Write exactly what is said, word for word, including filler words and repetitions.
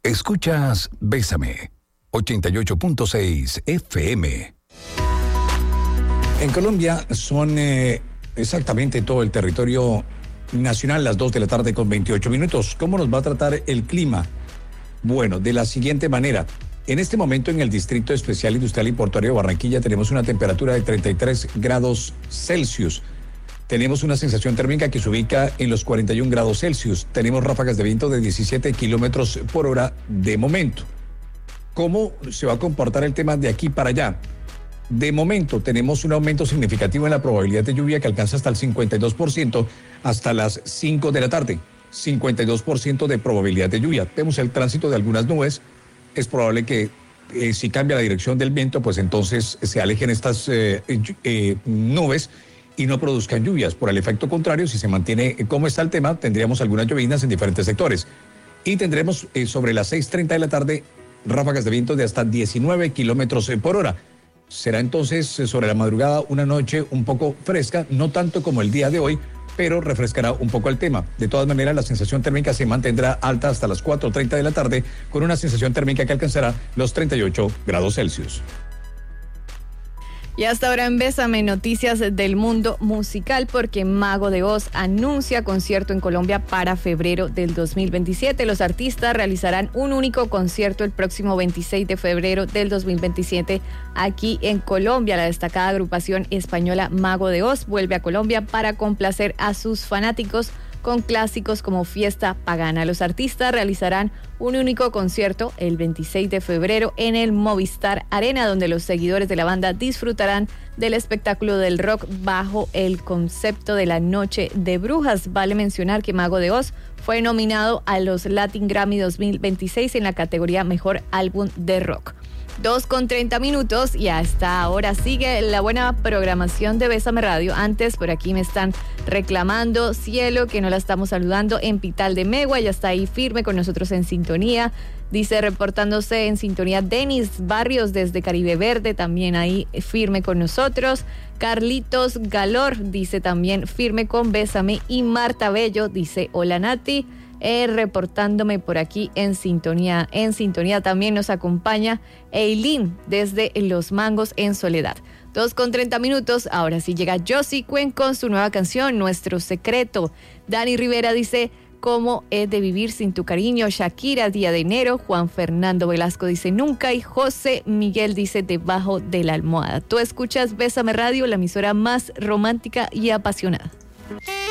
Escuchas Bésame, ochenta y ocho punto seis F M. En Colombia son eh, exactamente todo el territorio nacional, las dos de la tarde con veintiocho minutos. ¿Cómo nos va a tratar el clima? Bueno, de la siguiente manera. En este momento en el Distrito Especial Industrial y Portuario de Barranquilla tenemos una temperatura de treinta y tres grados Celsius. Tenemos una sensación térmica que se ubica en los cuarenta y un grados Celsius. Tenemos ráfagas de viento de diecisiete kilómetros por hora de momento. ¿Cómo se va a comportar el tema de aquí para allá? De momento tenemos un aumento significativo en la probabilidad de lluvia que alcanza hasta el cincuenta y dos por ciento hasta las cinco de la tarde. cincuenta y dos por ciento de probabilidad de lluvia. Vemos el tránsito de algunas nubes. Es probable que eh, si cambia la dirección del viento, pues entonces se alejen estas eh, eh, nubes y no produzcan lluvias. Por el efecto contrario, si se mantiene como está el tema, tendríamos algunas llovinas en diferentes sectores. Y tendremos eh, sobre las seis treinta de la tarde ráfagas de viento de hasta diecinueve kilómetros por hora. Será entonces eh, sobre la madrugada una noche un poco fresca, no tanto como el día de hoy, pero refrescará un poco el tema. De todas maneras, la sensación térmica se mantendrá alta hasta las cuatro treinta de la tarde, con una sensación térmica que alcanzará los treinta y ocho grados Celsius. Y hasta ahora en Bésame, noticias del mundo musical, porque Mago de Oz anuncia concierto en Colombia para febrero del dos mil veintisiete. Los artistas realizarán un único concierto el próximo veintiséis de febrero del dos mil veintisiete aquí en Colombia. La destacada agrupación española Mago de Oz vuelve a Colombia para complacer a sus fanáticos con clásicos como Fiesta Pagana. Los artistas realizarán un único concierto el veintiséis de febrero en el Movistar Arena, donde los seguidores de la banda disfrutarán del espectáculo del rock bajo el concepto de la Noche de Brujas. Vale mencionar que Mago de Oz fue nominado a los Latin Grammy dos mil veintiséis en la categoría Mejor Álbum de Rock. Dos con treinta minutos y hasta ahora sigue la buena programación de Bésame Radio. Antes, por aquí me están reclamando Cielo, que no la estamos saludando en Pital de Megua. Ya está ahí firme con nosotros en sintonía. Dice, reportándose en sintonía, Denis Barrios desde Caribe Verde, también ahí firme con nosotros. Carlitos Galor dice también firme con Bésame. Y Marta Bello dice, hola Nati. Eh, reportándome por aquí en sintonía. En sintonía también nos acompaña Eileen desde Los Mangos en Soledad. Dos con treinta minutos. Ahora sí llega Josie Cuen con su nueva canción, Nuestro Secreto. Dani Rivera dice, ¿cómo he de vivir sin tu cariño? Shakira, Día de Enero. Juan Fernando Velasco dice, nunca. Y José Miguel dice, Debajo de la Almohada. Tú escuchas Bésame Radio, la emisora más romántica y apasionada.